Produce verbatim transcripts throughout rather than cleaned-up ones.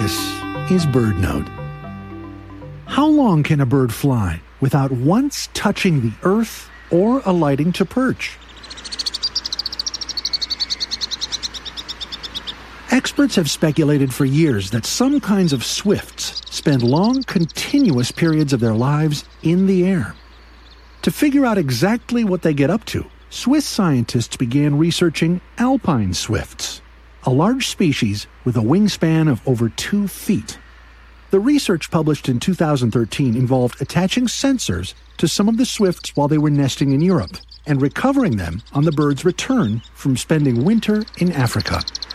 This is BirdNote. How long can a bird fly without once touching the earth or alighting to perch? Experts have speculated for years that some kinds of swifts spend long, continuous periods of their lives in the air. To figure out exactly what they get up to, Swiss scientists began researching alpine swifts, a large species with a wingspan of over two feet. The research published in two thousand thirteen involved attaching sensors to some of the swifts while they were nesting in Europe and recovering them on the bird's return from spending winter in Africa.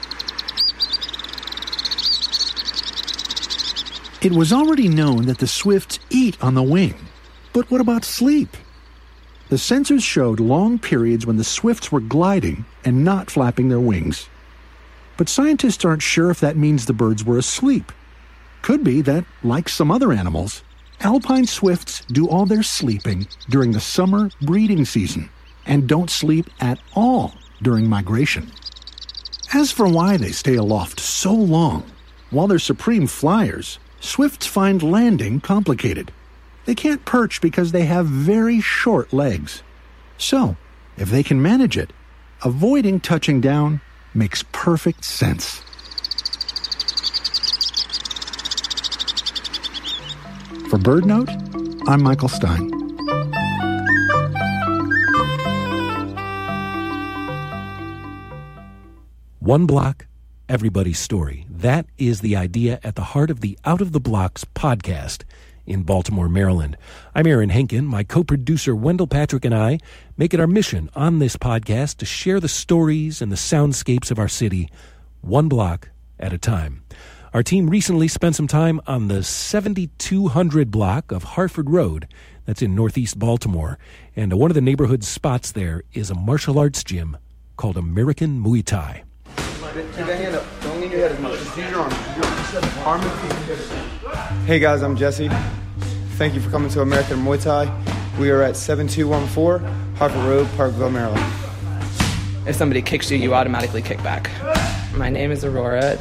It was already known that the swifts eat on the wing, but what about sleep? The sensors showed long periods when the swifts were gliding and not flapping their wings. But scientists aren't sure if that means the birds were asleep. Could be that, like some other animals, alpine swifts do all their sleeping during the summer breeding season and don't sleep at all during migration. As for why they stay aloft so long, while they're supreme flyers, swifts find landing complicated. They can't perch because they have very short legs. So, if they can manage it, avoiding touching down makes perfect sense. For BirdNote, I'm Michael Stein. One block, everybody's story. That is the idea at the heart of the Out of the Blocks podcast in Baltimore, Maryland. I'm Aaron Henkin. My co-producer Wendell Patrick and I make it our mission on this podcast to share the stories and the soundscapes of our city, one block at a time. Our team recently spent some time on the seventy-two hundred block of Harford Road that's in northeast Baltimore, and one of the neighborhood spots there is a martial arts gym called American Muay Thai. Hey guys, I'm Jesse. Thank you for coming to American Muay Thai. We are at seven two one four Harford Road, Parkville, Maryland. If somebody kicks you, you automatically kick back. My name is Aurora.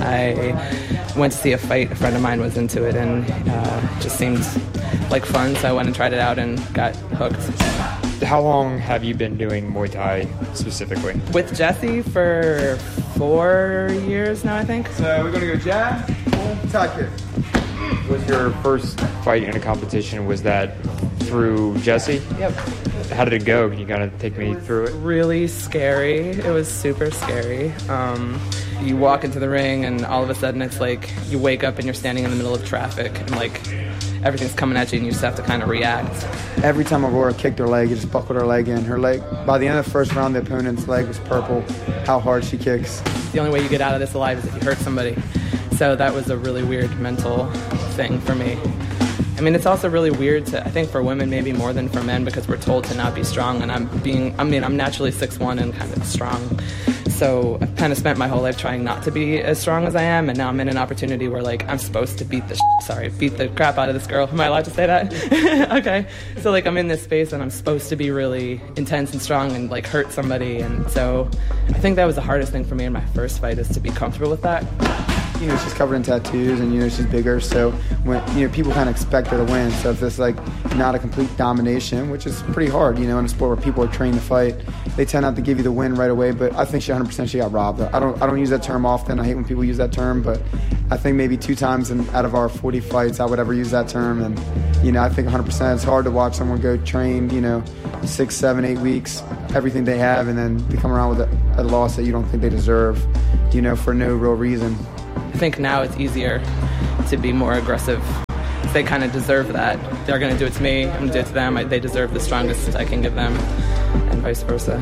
I went to see a fight. A friend of mine was into it, and uh, it just seemed like fun, so I went and tried it out and got hooked. How long have you been doing Muay Thai specifically? With Jesse for four years now, I think. So we're going to go jab, pull, Thai kick. Was your first fight in a competition, was that through Jesse? Yep. How did it go? Can you kind of take me through it? Really scary. It was super scary. Um, you walk into the ring and all of a sudden it's like you wake up and you're standing in the middle of traffic and like everything's coming at you and you just have to kind of react. Every time Aurora kicked her leg, it just buckled her leg in. Her leg, by the end of the first round, the opponent's leg was purple, how hard she kicks. The only way you get out of this alive is if you hurt somebody. So that was a really weird mental thing for me. I mean, it's also really weird to, I think for women maybe more than for men, because we're told to not be strong, and I'm being, I mean, I'm naturally six one and kind of strong. So I've kind of spent my whole life trying not to be as strong as I am, and now I'm in an opportunity where, like, I'm supposed to beat the, sh- sorry, beat the crap out of this girl. Am I allowed to say that? Okay. So, like, I'm in this space, and I'm supposed to be really intense and strong and, like, hurt somebody, and so I think that was the hardest thing for me in my first fight, is to be comfortable with that. You know, she's covered in tattoos, and, you know, she's bigger, so when, you know, people kind of expect her to win. So if it's, like, not a complete domination, which is pretty hard, you know, in a sport where people are trained to fight, they tend not to give you the win right away, but I think she one hundred percent she got robbed. I don't I don't use that term often. I hate when people use that term, but I think maybe two times in, out of our forty fights I would ever use that term, and, you know, I think one hundred percent it's hard to watch someone go train, you know, six, seven, eight weeks, everything they have, and then they come around with a, a loss that you don't think they deserve, you know, for no real reason. I think now it's easier to be more aggressive. They kind of deserve that. They're going to do it to me, I'm going to do it to them. I, they deserve the strongest I can give them, and vice versa.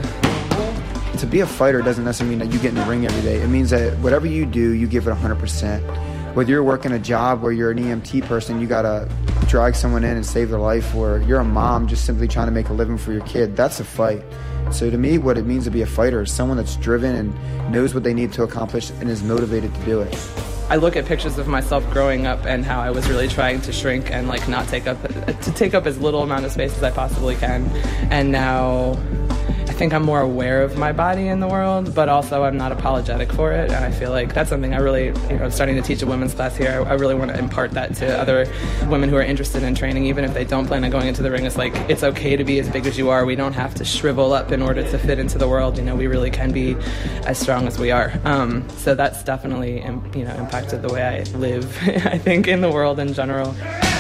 To be a fighter doesn't necessarily mean that you get in the ring every day. It means that whatever you do, you give it one hundred percent. Whether you're working a job where you're an E M T person, you got to drag someone in and save their life, or you're a mom just simply trying to make a living for your kid, that's a fight. So to me, what it means to be a fighter is someone that's driven and knows what they need to accomplish and is motivated to do it. I look at pictures of myself growing up and how I was really trying to shrink and like not take up to take up as little amount of space as I possibly can. And now I think I'm more aware of my body in the world, but also I'm not apologetic for it. And I feel like that's something I really, you know, starting to teach a women's class here, I, I really want to impart that to other women who are interested in training, even if they don't plan on going into the ring. It's like, it's okay to be as big as you are. We don't have to shrivel up in order to fit into the world. You know, we really can be as strong as we are. Um, so that's definitely, you know, impacted the way I live, I think, in the world in general.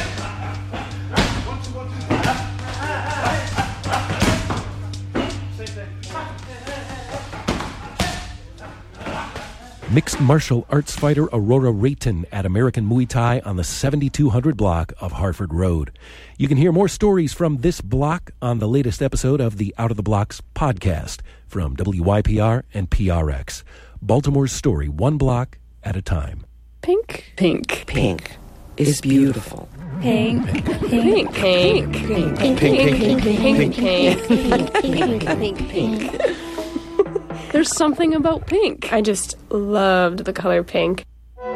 Mixed martial arts fighter Aurora Rayton at American Muay Thai on the seventy-two hundred block of Harford Road. You can hear more stories from this block on the latest episode of the Out of the Blocks podcast from W Y P R and P R X. Baltimore's story, one block at a time. Pink. Pink. Pink is beautiful. Pink. Pink. Pink. Pink. Pink. Pink. Pink. Pink. Pink. Pink. Pink. There's something about pink. I just loved the color pink.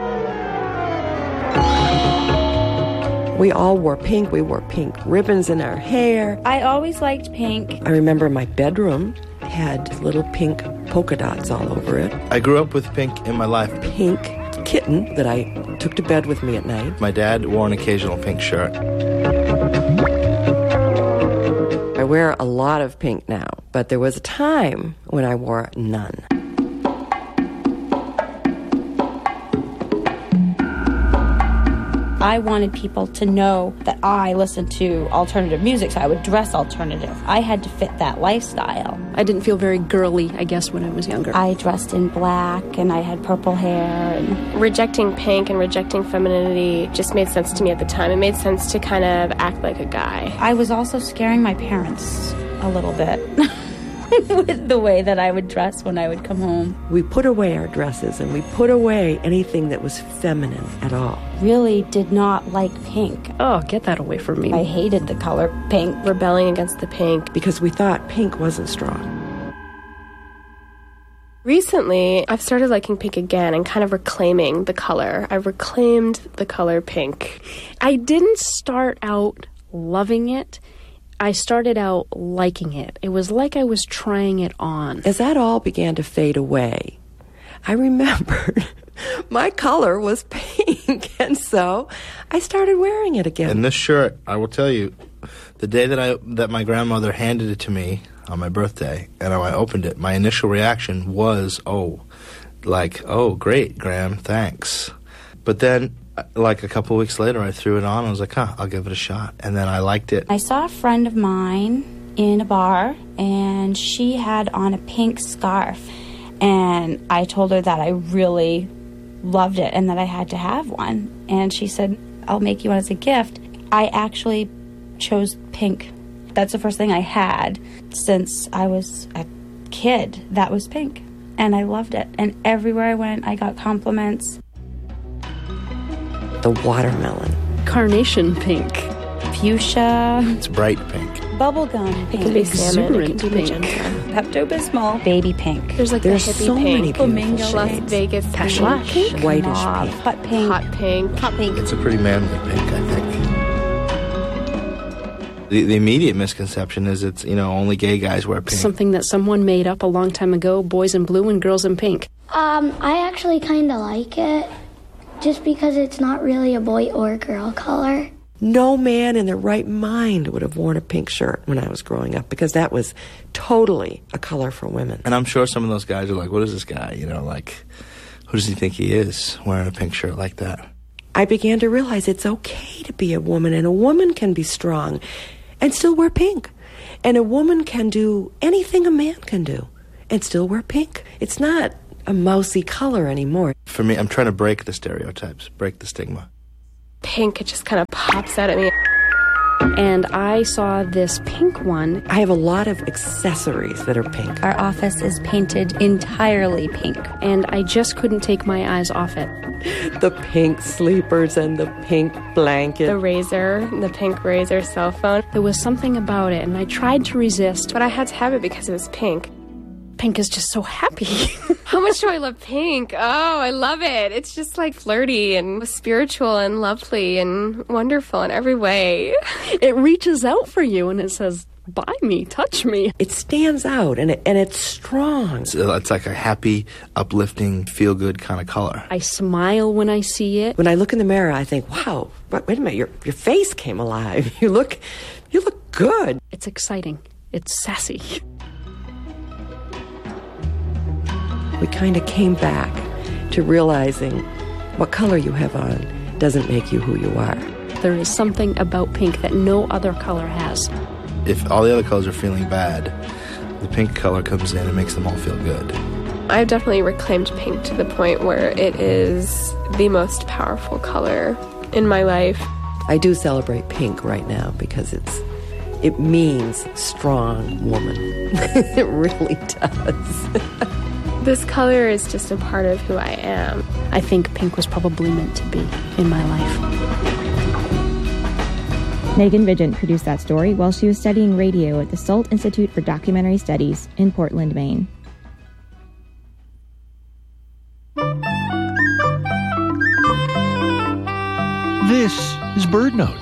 We all wore pink. We wore pink ribbons in our hair. I always liked pink. I remember my bedroom had little pink polka dots all over it. I grew up with pink in my life. Pink kitten that I took to bed with me at night. My dad wore an occasional pink shirt. I wear a lot of pink now, but there was a time when I wore none. I wanted people to know that I listened to alternative music, so I would dress alternative. I had to fit that lifestyle. I didn't feel very girly, I guess, when I was younger. I dressed in black, and I had purple hair. And rejecting pink and rejecting femininity just made sense to me at the time. It made sense to kind of act like a guy. I was also scaring my parents a little bit. With the way that I would dress when I would come home. We put away our dresses and we put away anything that was feminine at all. Really did not like pink. Oh, get that away from me. I hated the color pink. Rebelling against the pink. Because we thought pink wasn't strong. Recently, I've started liking pink again and kind of reclaiming the color. I reclaimed the color pink. I didn't start out loving it. I started out liking it. It was like I was trying it on. As that all began to fade away, I remembered my color was pink, and so I started wearing it again. And this shirt, I will tell you, the day that I that my grandmother handed it to me on my birthday, and I opened it, my initial reaction was, oh, like, oh, great, Gram, thanks. But then, like a couple weeks later, I threw it on. I was like, huh, I'll give it a shot. And then I liked it. I saw a friend of mine in a bar, and she had on a pink scarf. And I told her that I really loved it and that I had to have one. And she said, I'll make you one as a gift. I actually chose pink. That's the first thing I had since I was a kid. That was pink. And I loved it. And everywhere I went, I got compliments. The watermelon. Carnation pink. Fuchsia. It's bright pink. Bubblegum pink. It can be salmon. It can be Pink. magenta. Pepto-Bismol. Baby pink. There's like There's the hippie so pink. many beautiful Flamingo shades. Las Vegas Passion pink. pink. Whitish Mauve. pink. Hot pink. Hot pink. Hot pink. It's a pretty manly pink, I think. The, the immediate misconception is it's, you know, only gay guys wear pink. Something that someone made up a long time ago, boys in blue and girls in pink. Um, I actually kind of like it, just because it's not really a boy or girl color. No man in their right mind would have worn a pink shirt when I was growing up, because that was totally a color for women. And I'm sure some of those guys are like, what is this guy? You know, like, who does he think he is wearing a pink shirt like that? I began to realize it's okay to be a woman, and a woman can be strong and still wear pink. And a woman can do anything a man can do and still wear pink. It's not a mousy color anymore. For me, I'm trying to break the stereotypes, break the stigma. Pink, it just kind of pops out at me. And I saw this pink one. I have a lot of accessories that are pink. Our office is painted entirely pink. And I just couldn't take my eyes off it. The pink sleepers and the pink blanket. The razor, the pink razor cell phone. There was something about it, and I tried to resist. But I had to have it because it was pink. Pink is just so happy. How much do I love pink? Oh, I love it. It's just like flirty and spiritual and lovely and wonderful in every way. It reaches out for you and it says, buy me, touch me. It stands out, and it, and it's strong. It's, it's like a happy, uplifting, feel-good kind of color. I smile when I see it. When I look in the mirror, I think, wow, wait, wait a minute, your, your face came alive. You look, you look good. It's exciting. It's sassy. We kind of came back to realizing what color you have on doesn't make you who you are. There is something about pink that no other color has. If all the other colors are feeling bad, the pink color comes in and makes them all feel good. I've definitely reclaimed pink to the point where it is the most powerful color in my life. I do celebrate pink right now because it's it means strong woman. It really does. This color is just a part of who I am. I think pink was probably meant to be in my life. Megan Vigent produced that story while she was studying radio at the Salt Institute for Documentary Studies in Portland, Maine. This is BirdNote.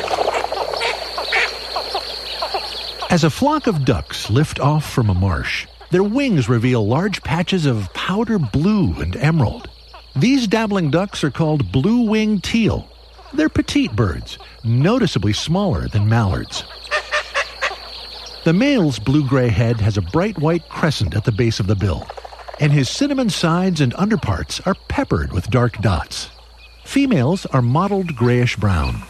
As a flock of ducks lift off from a marsh, their wings reveal large patches of powder blue and emerald. These dabbling ducks are called blue-winged teal. They're petite birds, noticeably smaller than mallards. The male's blue-gray head has a bright white crescent at the base of the bill, and his cinnamon sides and underparts are peppered with dark dots. Females are mottled grayish-brown.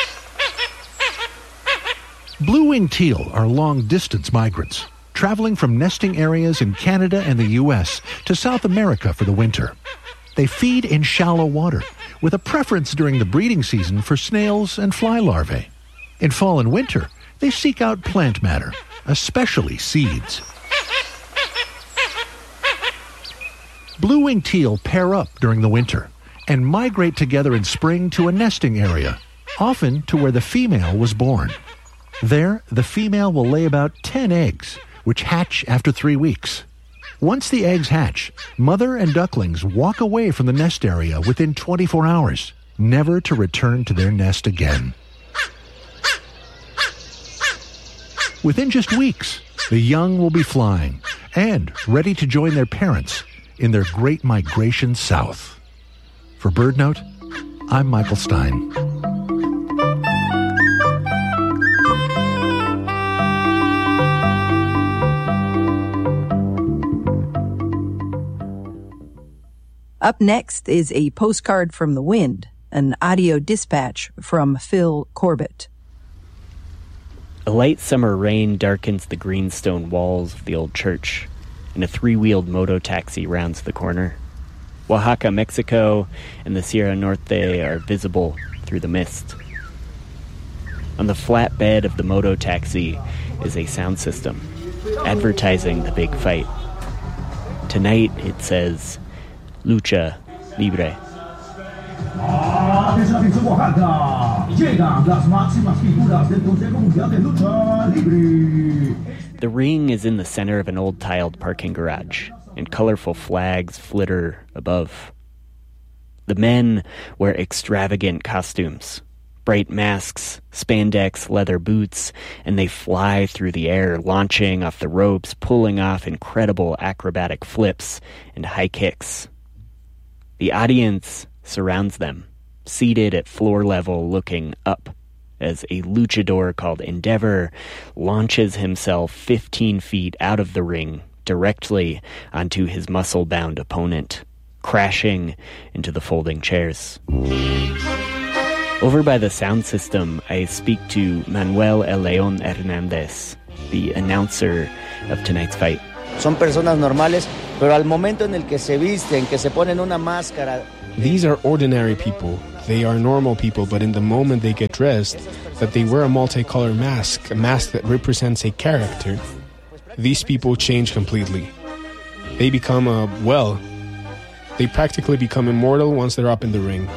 Blue-winged teal are long-distance migrants, traveling from nesting areas in Canada and the U S to South America for the winter. They feed in shallow water, with a preference during the breeding season for snails and fly larvae. In fall and winter, they seek out plant matter, especially seeds. Blue-winged teal pair up during the winter and migrate together in spring to a nesting area, often to where the female was born. There, the female will lay about ten eggs, which hatch after three weeks. Once the eggs hatch, mother and ducklings walk away from the nest area within twenty-four hours, never to return to their nest again. Within just weeks, the young will be flying and ready to join their parents in their great migration south. For BirdNote, I'm Michael Stein. Up next is a postcard from the wind, an audio dispatch from Phil Corbett. A light summer rain darkens the green stone walls of the old church, and a three-wheeled moto taxi rounds the corner. Oaxaca, Mexico, and the Sierra Norte are visible through the mist. On the flat bed of the moto taxi is a sound system, advertising the big fight. Tonight it says, Lucha Libre. The ring is in the center of an old tiled parking garage, and colorful flags flitter above. The men wear extravagant costumes, bright masks, spandex leather boots, and they fly through the air, launching off the ropes, pulling off incredible acrobatic flips and high kicks. The audience surrounds them, seated at floor level looking up, as a luchador called Endeavor launches himself fifteen feet out of the ring directly onto his muscle-bound opponent, crashing into the folding chairs. Over by the sound system, I speak to Manuel El León Hernández, the announcer of tonight's fight. Son personas normales, pero al momento en el que se visten, que se ponen una máscara. These are ordinary people. They are normal people, but in the moment they get dressed, that they wear a multicolored mask, a mask that represents a character, these people change completely. They become, uh, well, they practically become immortal once they're up in the ring.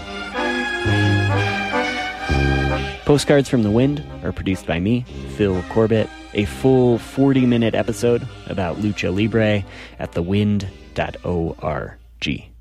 Postcards from the Wind are produced by me, Phil Corbett. A full forty-minute episode about Lucha Libre at the wind dot org.